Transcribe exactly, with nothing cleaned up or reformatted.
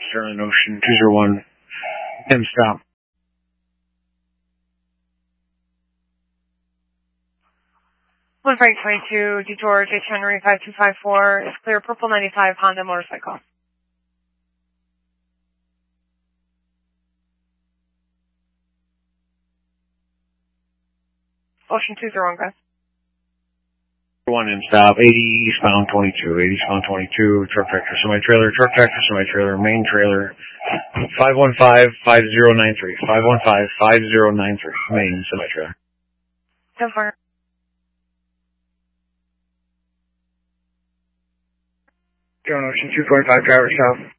Sterling Ocean two zero one, M stop. one Frank twenty-two, Detroit, J Henry five two five four, is clear, purple ninety-five, Honda motorcycle. Ocean two zero one, guys. One in stop, eighty eastbound twenty-two, eighty eastbound twenty-two, truck tractor, semi-trailer, truck tractor, semi-trailer, main trailer, five one five, five zero nine three, five one five, five zero nine three, main semi-trailer. ten four. Ocean two forty-five, driver south.